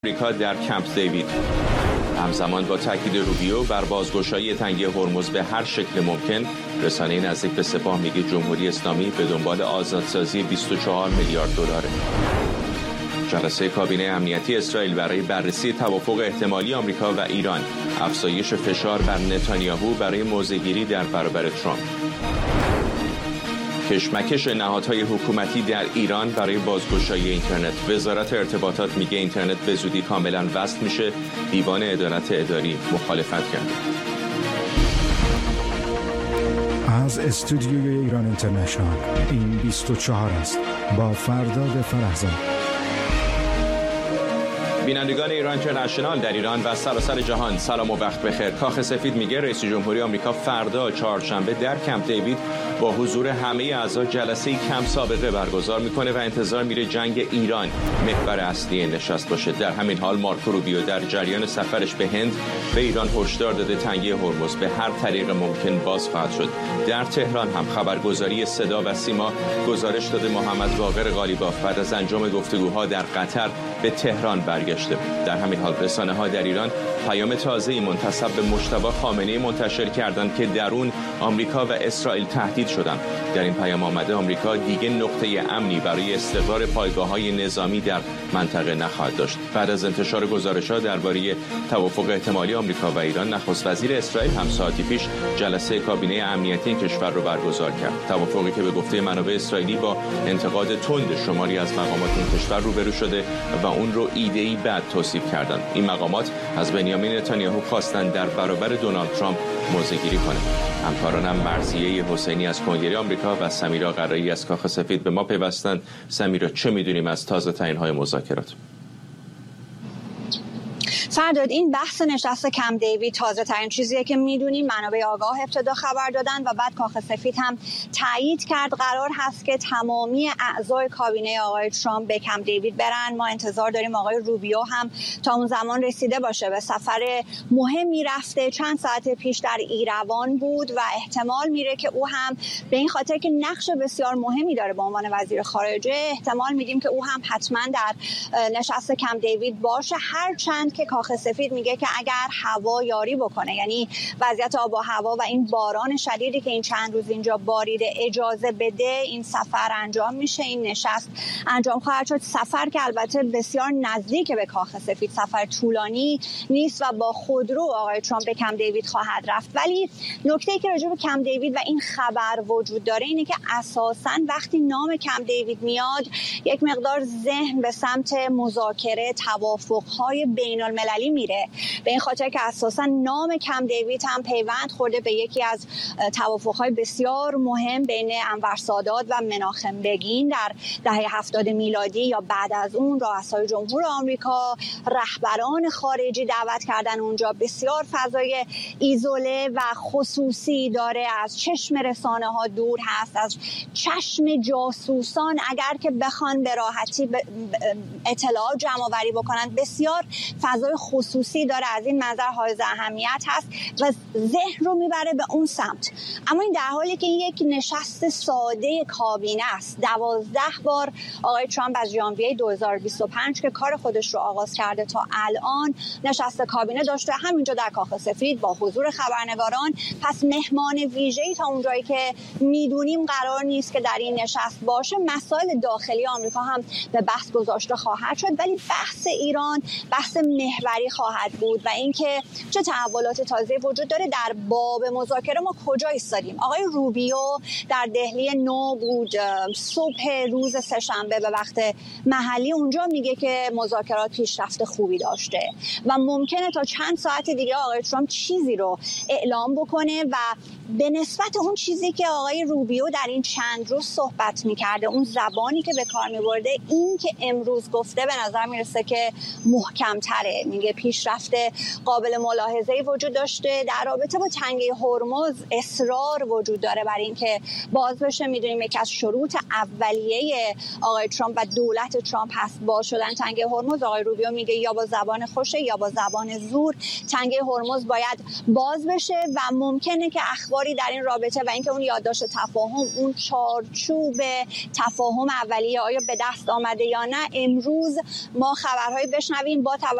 آمریکا در کمپ دیوید. همزمان با تاکید روبیو بر بازگشایی تنگه هرمز به هر شکل ممکن، رسانه نزدیک به سپاه میگه جمهوری اسلامی به دنبال آزادسازی 24 میلیارد دلاره. جلسه کابینه امنیتی اسرائیل برای بررسی توافق احتمالی آمریکا و ایران، افزایش فشار بر نتانیاهو برای موضع‌گیری در برابر ترامپ. کشمکش نهادهای حکومتی در ایران برای بازگشایی اینترنت. وزارت ارتباطات میگه اینترنت به زودی کاملا وصل میشه. دیوان عدالت اداری مخالفت کرده. از استودیوی ایران اینترنشنال این 24 است با فرداد فرهزاد. بینندگان ایران اینترنشنال در ایران و سراسر جهان سلام و وقت بخیر. کاخ سفید میگه رئیس جمهوری آمریکا فردا چهارشنبه در کمپ دیوید با حضور همه اعضا جلسه کم سابقه برگزار میکنه و انتظار میره جنگ ایران محور اصلی نشست باشه. در همین حال مارکو روبیو در جریان سفرش به هند به ایران هشدار داده تنگه هرمز به هر طریق ممکن باز خواهد شد. در تهران هم خبرگزاری صدا و سیما گزارش داده محمد باقر غالیباف بعد از انجام گفتگوها در قطر به تهران برگشته. در همین حال رسانه‌ها در ایران پیام تازه‌ای منتسب به مجتبی خامنه‌ای منتشر کردند که در اون آمریکا و اسرائیل تهدید شدند. در این پیام آمده آمریکا دیگه نقطه امنی برای استقرار پایگاه‌های نظامی در منطقه نخواهد داشت. بعد از انتشار گزارش‌ها درباره توافق احتمالی آمریکا و ایران، نخست وزیر اسرائیل هم ساعتی پیش جلسه کابینه امنیتی این کشور رو برگزار کرد. توافقی که به گفته منابع اسرائیلی با انتقاد تند شماری از مقامات این کشور روبرو شده و اون رو ایده‌ای بد توصیف کردند. این مقامات از بنیامین نتانیاهو خواستند در برابر دونالد ترامپ موضع‌گیری کنه. همکارانم مرضیه حسینی از کنگره آمریکا و سمیرا قرایی از کاخ سفید به ما پیوستند. سمیرا، چه میدونیم از تازه ترین‌های مذاکرات؟ فرداد، این بحث نشست کمپ دیوید تازه ترین چیزیه که میدونیم. منابع آگاه ابتدا خبر دادن و بعد کاخ سفید هم تایید کرد قرار هست که تمامی اعضای کابینه آقای ترامپ به کمپ دیوید برن. ما انتظار داریم آقای روبیو هم تا اون زمان رسیده باشه. به سفر مهمی رفته، چند ساعت پیش در ایروان بود و احتمال میره که او هم به این خاطر که نقش بسیار مهمی داره به عنوان وزیر خارجه، احتمال میدیم که او هم حتما در نشست کمپ دیوید باشه، هرچند که کاخ سفید میگه که اگر هوا یاری بکنه، یعنی وضعیت آب و هوا و این باران شدیدی که این چند روز اینجا باریده اجازه بده، این سفر انجام میشه، این نشست انجام خواهد شد. سفر که البته بسیار نزدیک به کاخ سفید، سفر طولانی نیست و با خودرو آقای ترامپ به کمپ دیوید خواهد رفت. ولی نکته‌ای که راجع به کمپ دیوید و این خبر وجود داره اینه که اساساً وقتی نام کمپ دیوید میاد یک مقدار ذهن به سمت مذاکره، توافق‌های بین‌المللی میره، به این خاطر که اساسا نام کمپ دیوید هم پیوند خورده به یکی از توافق‌های بسیار مهم بین انور سادات و مناخم بگین در دهه 70 میلادی یا بعد از اون. رؤسای جمهور آمریکا، رهبران خارجی دعوت کردن اونجا. بسیار فضای ایزوله و خصوصی داره، از چشم رسانه‌ها دور هست، از چشم جاسوسان اگر که بخوان به راحتی اطلاعات جمع‌آوری بکنن. بسیار فضای خصوصی داره، از این منظر حائز اهمیت هست و ذهن رو میبره به اون سمت. اما این در حالی که این یک نشست ساده کابینه است. 12 بار آقای ترامپ از ژانویه 2025 که کار خودش رو آغاز کرده تا الان نشست کابینه داشته، همینجا در کاخ سفید با حضور خبرنگاران. پس مهمان ویژه‌ای تا اونجایی که میدونیم قرار نیست که در این نشست باشه. مسائل داخلی آمریکا هم به بحث گذاشته خواهد شد، ولی بحث ایران بحث محوری خواهد بود و اینکه چه تحولات تازه وجود داره در باب مذاکره. ما کجا ایستادیم؟ آقای روبیو در دهلی نو بود صبح روز سه‌شنبه به وقت محلی، اونجا میگه که مذاکرات پیشرفت خوبی داشته و ممکنه تا چند ساعت دیگه آقای ترامپ چیزی رو اعلام بکنه و به نسبت اون چیزی که آقای روبیو در این چند روز صحبت میکرده، اون زبانی که به کار میبرده، این که امروز گفته به نظر میرسه که محکم‌تره. میگه پیشرفت قابل ملاحظه‌ای وجود داشته. در رابطه با تنگه هرمز اصرار وجود داره برای اینکه باز بشه. میدونیم یکی از شروط اولیه آقای ترامپ و دولت ترامپ هست باز شدن تنگه هرمز. آقای روبیو میگه یا با زبان خوشه یا با زبان زور تنگه هرمز باید باز بشه و ممکنه که اخباری در این رابطه و اینکه اون یادداشت تفاهم، اون چارچوب تفاهم اولیه آیا به دست آمده یا نه، امروز ما خبرهایی بشنویم با